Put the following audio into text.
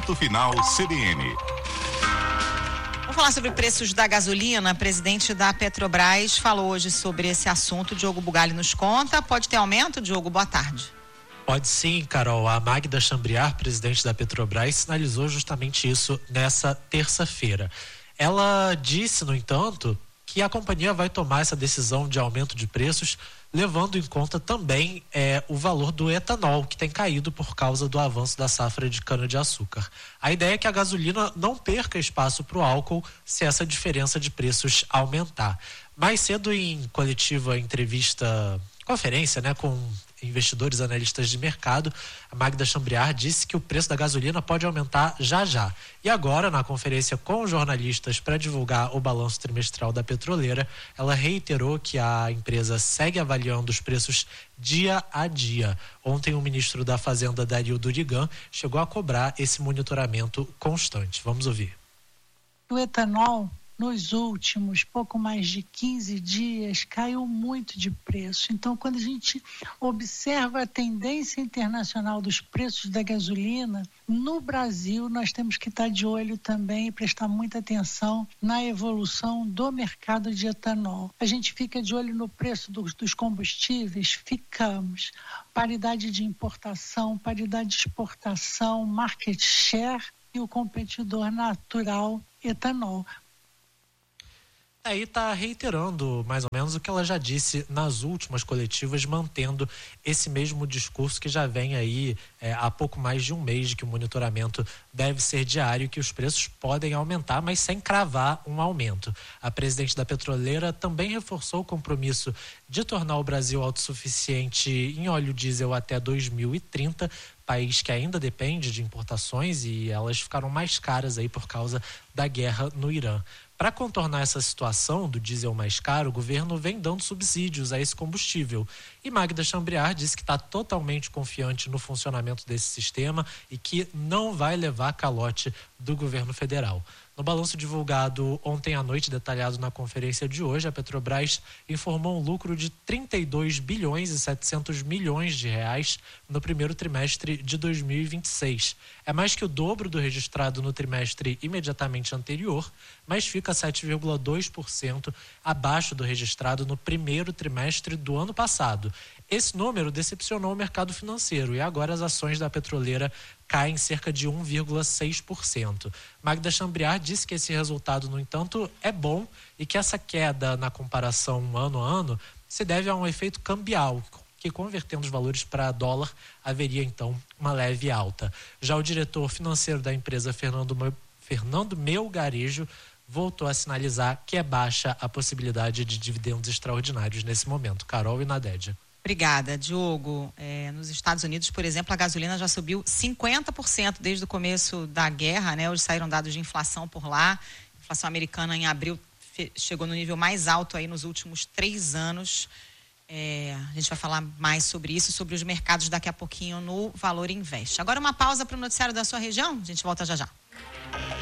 Ponto Final CBN. Vamos falar sobre preços da gasolina. O presidente da Petrobras falou hoje sobre esse assunto. Diogo Bugalho nos conta. Pode ter aumento, Diogo? Boa tarde. Pode sim, Carol. A Magda Chambriard, presidente da Petrobras, sinalizou justamente isso nessa terça-feira. Ela disse, no entanto, que a companhia vai tomar essa decisão de aumento de preços, levando em conta também o valor do etanol, que tem caído por causa do avanço da safra de cana-de-açúcar. A ideia é que a gasolina não perca espaço para o álcool se essa diferença de preços aumentar. Mais cedo, em coletiva conferência, com investidores, analistas de mercado, a Magda Chambriard disse que o preço da gasolina pode aumentar já. E agora, na conferência com jornalistas para divulgar o balanço trimestral da petroleira, ela reiterou que a empresa segue avaliando os preços dia a dia. Ontem, o ministro da Fazenda, Dario Durigan, chegou a cobrar esse monitoramento constante. Vamos ouvir. O etanol, nos últimos pouco mais de 15 dias, caiu muito de preço. Então, quando a gente observa a tendência internacional dos preços da gasolina, no Brasil nós temos que estar de olho também e prestar muita atenção na evolução do mercado de etanol. A gente fica de olho no preço dos combustíveis? Ficamos. Paridade de importação, paridade de exportação, market share e o competidor natural, etanol. Aí está reiterando mais ou menos o que ela já disse nas últimas coletivas, mantendo esse mesmo discurso que já vem aí há pouco mais de um mês, de que o monitoramento deve ser diário e que os preços podem aumentar, mas sem cravar um aumento. A presidente da petroleira também reforçou o compromisso de tornar o Brasil autossuficiente em óleo diesel até 2030, país que ainda depende de importações e elas ficaram mais caras aí por causa da guerra no Irã. Para contornar essa situação do diesel mais caro, o governo vem dando subsídios a esse combustível. E Magda Chambriard disse que está totalmente confiante no funcionamento desse sistema e que não vai levar calote do governo federal. No balanço divulgado ontem à noite, detalhado na conferência de hoje, a Petrobras informou um lucro de 32 bilhões e 700 milhões de reais no primeiro trimestre de 2026. É mais que o dobro do registrado no trimestre imediatamente anterior, mas fica 7,2% abaixo do registrado no primeiro trimestre do ano passado. Esse número decepcionou o mercado financeiro e agora as ações da petroleira caem cerca de 1,6%. Magda Chambriard disse que esse resultado, no entanto, é bom e que essa queda na comparação ano a ano se deve a um efeito cambial, que convertendo os valores para dólar haveria então uma leve alta. Já o diretor financeiro da empresa, Fernando Melgarejo, voltou a sinalizar que é baixa a possibilidade de dividendos extraordinários nesse momento. Carol e Nadédia. Obrigada, Diogo. Nos Estados Unidos, por exemplo, a gasolina já subiu 50% desde o começo da guerra, Hoje saíram dados de inflação por lá. A inflação americana em abril chegou no nível mais alto aí nos últimos 3 anos. A gente vai falar mais sobre isso, sobre os mercados daqui a pouquinho no Valor Invest. Agora uma pausa para o noticiário da sua região. A gente volta já.